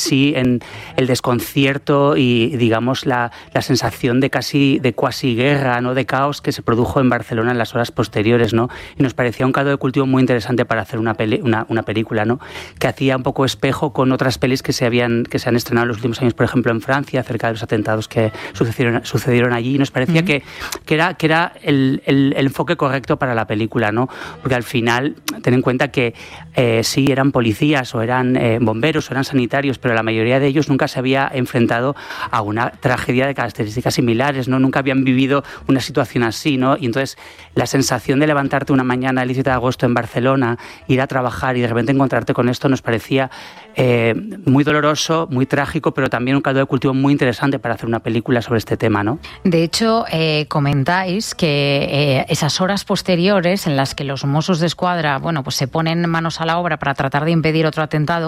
sí en el desconcierto y, digamos, la sensación de cuasi guerra, ¿no? De caos que se produjo en Barcelona en las horas posteriores, ¿no? Y nos parecía un caldo de cultivo muy interesante para hacer una película, ¿no? Que hacía un poco espejo con otras pelis que se han estrenado en los últimos años, por ejemplo, en Francia, acerca de los atentados que sucedieron allí. Y nos parecía que era el enfoque correcto para la película, ¿no? Porque al final, ten en cuenta que sí eran policías o eran bomberos o eran sanitarios, pero la mayoría de ellos nunca se había enfrentado a una tragedia de características similares, ¿no? Nunca habían vivido una situación así, ¿no? Y entonces la sensación de levantarte una mañana el 17 de agosto en Barcelona, ir a trabajar y de repente encontrarte con esto nos parecía muy doloroso, muy trágico, pero también un caldo de cultivo muy interesante para hacer una película sobre este tema, ¿no? De hecho, comentáis que esas horas posteriores en las que los Mossos d'Esquadra, pues se ponen manos a la obra para tratar de impedir otro atentado,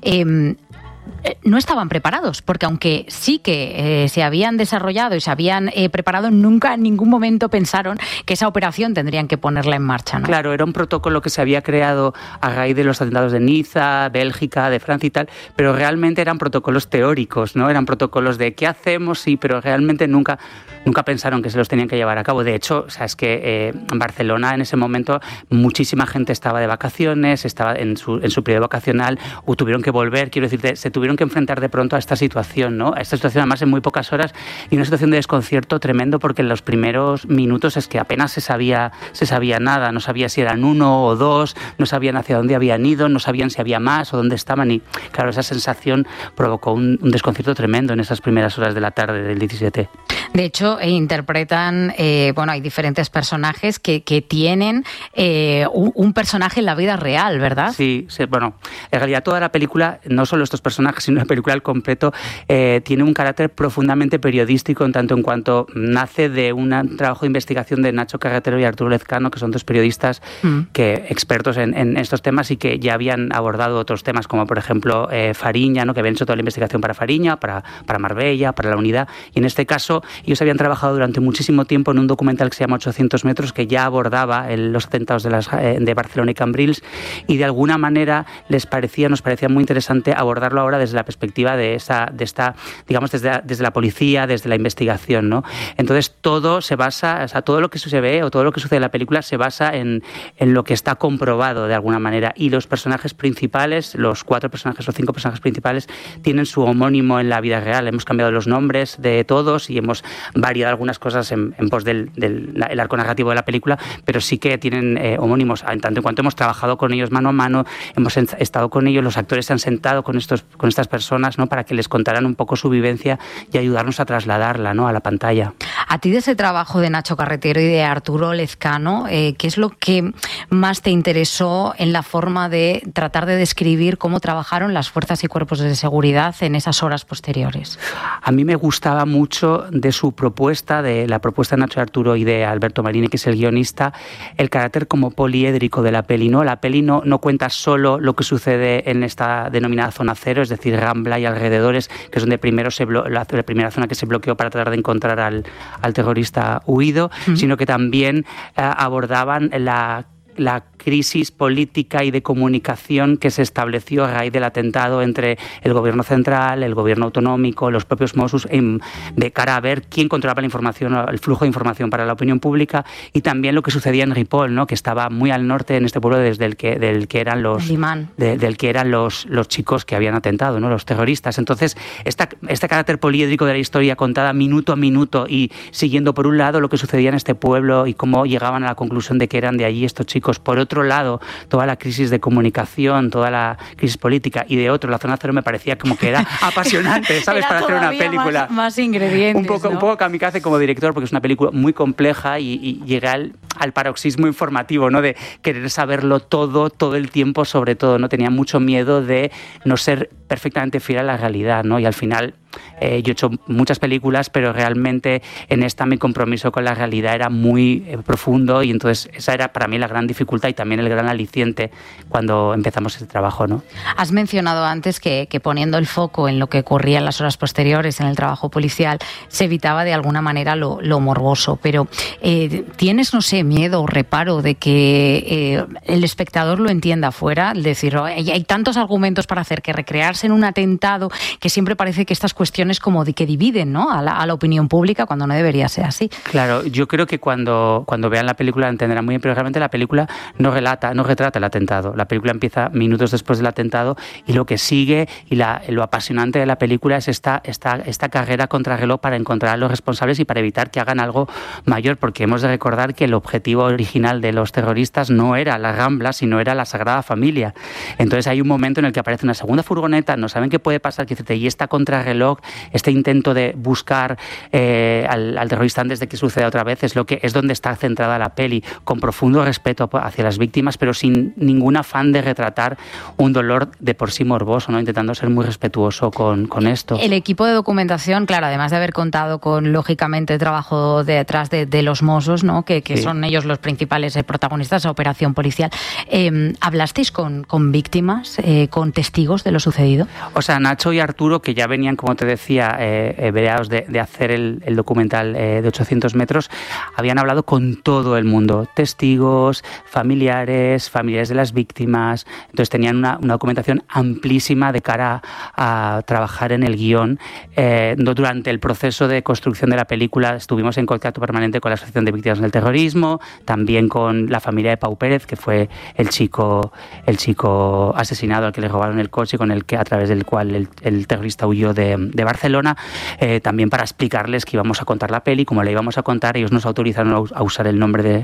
no estaban preparados, porque aunque sí que se habían desarrollado y se habían preparado, nunca en ningún momento pensaron que esa operación tendrían que ponerla en marcha, ¿no? Claro, era un protocolo que se había creado a raíz de los atentados de Niza, Bélgica, de Francia y tal, pero realmente eran protocolos teóricos, ¿no? Eran protocolos de ¿qué hacemos? Sí, pero realmente nunca pensaron que se los tenían que llevar a cabo. De hecho, es que en Barcelona en ese momento muchísima gente estaba de vacaciones, estaba en su periodo vacacional, o tuvieron que volver, quiero decirte, se tuvieron que enfrentar de pronto a esta situación, ¿no? A esta situación además en muy pocas horas, y una situación de desconcierto tremendo, porque en los primeros minutos es que apenas se sabía nada, no sabía si eran 1 o 2, no sabían hacia dónde habían ido, no sabían si había más o dónde estaban, y claro, esa sensación provocó un desconcierto tremendo en esas primeras horas de la tarde del 17. De hecho, interpretan, hay diferentes personajes que tienen un personaje en la vida real, ¿verdad? Sí, en realidad toda la película, no solo estos personajes, sino la película al completo, tiene un carácter profundamente periodístico, en tanto en cuanto nace de un trabajo de investigación de Nacho Carretero y Arturo Lezcano, que son dos periodistas expertos en estos temas y que ya habían abordado otros temas, como por ejemplo Fariña, ¿no? Que habían hecho toda la investigación para Fariña, para Marbella, para La Unidad, y en este caso ellos habían trabajado durante muchísimo tiempo en un documental que se llama 800 metros, que ya abordaba los atentados de Barcelona y Cambrils, y de alguna manera nos parecía muy interesante abordarlo ahora desde la perspectiva de esta, digamos, desde la policía, desde la investigación, ¿no? Entonces todo se basa, todo lo que se ve o todo lo que sucede en la película se basa en lo que está comprobado de alguna manera, y los personajes principales, los 5 personajes principales, tienen su homónimo en la vida real. Hemos cambiado los nombres de todos y hemos variado algunas cosas en pos del arco narrativo de la película, pero sí que tienen homónimos, en tanto en cuanto hemos trabajado con ellos mano a mano, hemos estado con ellos, los actores se han sentado con estas personas, ¿no? Para que les contaran un poco su vivencia y ayudarnos a trasladarla, ¿no? A la pantalla. A ti, de ese trabajo de Nacho Carretero y de Arturo Lezcano, ¿qué es lo que más te interesó en la forma de tratar de describir cómo trabajaron las fuerzas y cuerpos de seguridad en esas horas posteriores? A mí me gustaba mucho de su propuesta, de la propuesta de Nacho Arturo y de Alberto Marini, que es el guionista, el carácter como poliédrico de la peli, ¿no? La peli no cuenta solo lo que sucede en esta denominada zona cero, es decir, Rambla y alrededores, que es donde la primera zona que se bloqueó para tratar de encontrar al terrorista huido, sino que también abordaban la crisis política y de comunicación que se estableció a raíz del atentado entre el gobierno central, el gobierno autonómico, los propios Mossos, de cara a ver quién controlaba la información, el flujo de información para la opinión pública, y también lo que sucedía en Ripoll, ¿no? Que estaba muy al norte en este pueblo del que eran los chicos que habían atentado, ¿no? Los terroristas. Entonces, este carácter poliédrico de la historia contada minuto a minuto y siguiendo por un lado lo que sucedía en este pueblo y cómo llegaban a la conclusión de que eran de allí estos chicos, por otro lado toda la crisis de comunicación, toda la crisis política, y de otro la zona cero, me parecía como que era apasionante, ¿sabes? Para hacer una película. Más ingredientes, un poco kamikaze como director, porque es una película muy compleja y llega al paroxismo informativo, ¿no? De querer saberlo todo el tiempo, sobre todo, ¿no? Tenía mucho miedo de no ser perfectamente fiel a la realidad, ¿no? Y al final yo he hecho muchas películas, pero realmente en esta mi compromiso con la realidad era muy profundo, y entonces esa era para mí la gran dificultad y también el gran aliciente cuando empezamos este trabajo, ¿no? Has mencionado antes que poniendo el foco en lo que ocurría en las horas posteriores, en el trabajo policial, se evitaba de alguna manera lo morboso, pero ¿tienes, no sé, miedo o reparo de que el espectador lo entienda fuera? Es decir, hay tantos argumentos para hacer que recrearse en un atentado, que siempre parece que estas cuestiones como de que dividen, ¿no?, a la opinión pública, cuando no debería ser así. Claro, yo creo que cuando vean la película entenderán muy bien, pero realmente la película no retrata el atentado. La película empieza minutos después del atentado, y lo que sigue y lo apasionante de la película es esta carrera contrarreloj para encontrar a los responsables y para evitar que hagan algo mayor, porque hemos de recordar que el objetivo original de los terroristas no era la Rambla, sino era la Sagrada Familia. Entonces hay un momento en el que aparece una segunda furgoneta, no saben qué puede pasar, y esta contrarreloj, este intento de buscar al terrorista antes de que suceda otra vez, es donde está centrada la peli, con profundo respeto hacia las víctimas, pero sin ningún afán de retratar un dolor de por sí morboso, ¿no?, intentando ser muy respetuoso con esto. El equipo de documentación, claro, además de haber contado con, lógicamente, el trabajo detrás de los Mossos, ¿no?, que sí, son ellos los principales protagonistas de la operación policial. ¿Hablasteis con víctimas, con testigos de lo sucedido? O sea, Nacho y Arturo, que ya venían, como te decía, vereados de hacer el documental de 800 metros, habían hablado con todo el mundo, testigos, familiares de las víctimas. Entonces tenían una documentación amplísima de cara a trabajar en el guión. Durante el proceso de construcción de la película estuvimos en contacto permanente con la Asociación de Víctimas del Terrorismo, también con la familia de Pau Pérez, que fue el chico asesinado al que le robaron el coche, a través del cual el terrorista huyó de Barcelona, también para explicarles que íbamos a contar la peli, como la íbamos a contar. Ellos nos autorizaron a usar el nombre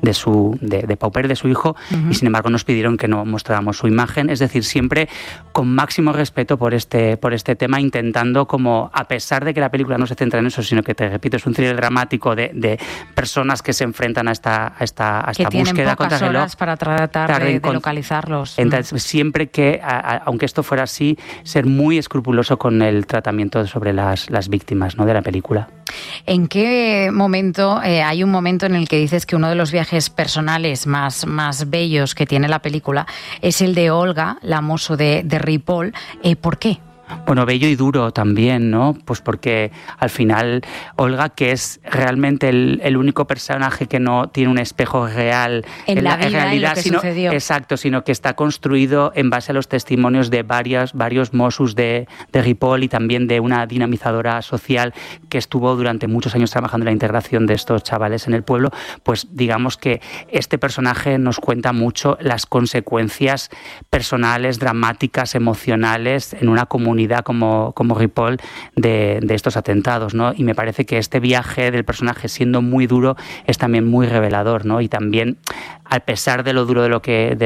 de Pau Pérez, de su hijo, y sin embargo nos pidieron que no mostráramos su imagen. Es decir, siempre con máximo respeto por este tema, intentando, como, a pesar de que la película no se centra en eso, sino que, te repito, es un thriller dramático de personas que se enfrentan a esta búsqueda contra el reloj, horas para tratar de localizarlos. Entonces, siempre que, aunque esto fuera así, ser muy escrupuloso con el tratamiento sobre las víctimas, ¿no?, de la película. ¿En qué momento, hay un momento en el que dices que uno de los viajes personales más bellos que tiene la película es el de Olga, la mozo de Ripoll? ¿Por qué? Bueno, bello y duro también, ¿no? Pues porque al final Olga, que es realmente el único personaje que no tiene un espejo real en la realidad, sucedió. Exacto, sino que está construido en base a los testimonios de varios Mossos de Ripoll, y también de una dinamizadora social que estuvo durante muchos años trabajando en la integración de estos chavales en el pueblo. Pues digamos que este personaje nos cuenta mucho las consecuencias personales, dramáticas, emocionales en una comunidad como Ripoll de estos atentados, ¿no? Y me parece que este viaje del personaje, siendo muy duro, es también muy revelador, ¿no? Y también, a pesar de lo duro de lo que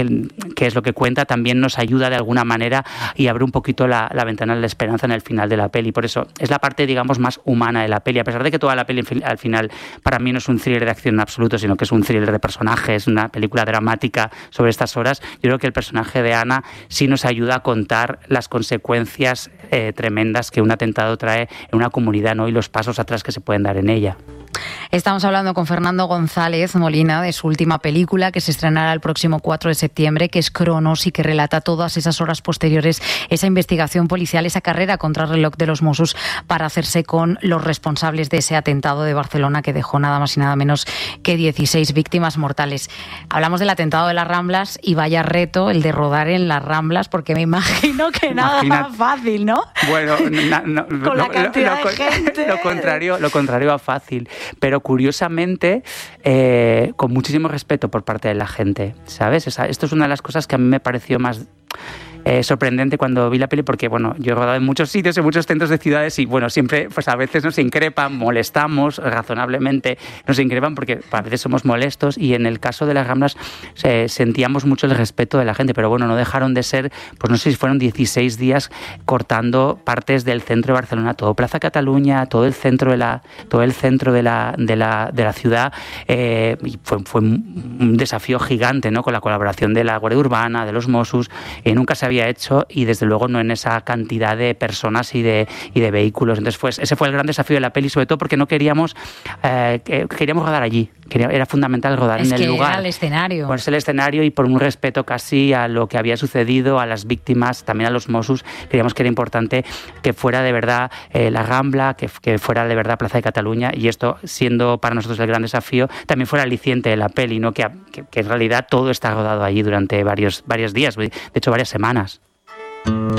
es lo que cuenta, también nos ayuda de alguna manera y abre un poquito la ventana de la esperanza en el final de la peli. Por eso es la parte, digamos, más humana de la peli, a pesar de que toda la peli al final para mí no es un thriller de acción en absoluto, sino que es un thriller de personajes, una película dramática sobre estas horas. Yo creo que el personaje de Ana sí nos ayuda a contar las consecuencias tremendas que un atentado trae en una comunidad, ¿no?, y los pasos atrás que se pueden dar en ella. Estamos hablando con Fernando González Molina de su última película, que se estrenará el próximo 4 de septiembre, que es Cronos, y que relata todas esas horas posteriores, esa investigación policial, esa carrera contra el reloj de los Mossos para hacerse con los responsables de ese atentado de Barcelona que dejó nada más y nada menos que 16 víctimas mortales. Hablamos del atentado de las Ramblas, y vaya reto el de rodar en las Ramblas, porque me imagino que nada fácil, ¿no? Bueno, con la cantidad de gente. Lo contrario a fácil. Pero curiosamente, con muchísimo respeto por parte de la gente, ¿sabes? Esto es una de las cosas que a mí me pareció más sorprendente cuando vi la peli, porque bueno, yo he rodado en muchos sitios, en muchos centros de ciudades, y bueno, siempre pues a veces nos increpan, molestamos razonablemente, nos increpan porque a veces somos molestos, y en el caso de las Ramblas sentíamos mucho el respeto de la gente, pero bueno, no dejaron de ser, pues no sé si fueron 16 días cortando partes del centro de Barcelona, todo Plaza Cataluña, todo el centro de la ciudad, y fue un desafío gigante, ¿no?, con la colaboración de la Guardia Urbana, de los Mossos, y nunca se había hecho y desde luego no en esa cantidad de personas y de vehículos. Entonces ese fue el gran desafío de la peli, sobre todo porque no queríamos rodar allí. Era fundamental rodar en el lugar. Era el escenario. Ponerse el escenario y por un respeto casi a lo que había sucedido, a las víctimas, también a los Mossos, creíamos que era importante que fuera de verdad la Rambla, que fuera de verdad Plaza de Cataluña, y esto, siendo para nosotros el gran desafío, también fuera aliciente de la peli, ¿no? Que en realidad todo está rodado allí durante varios días, de hecho varias semanas.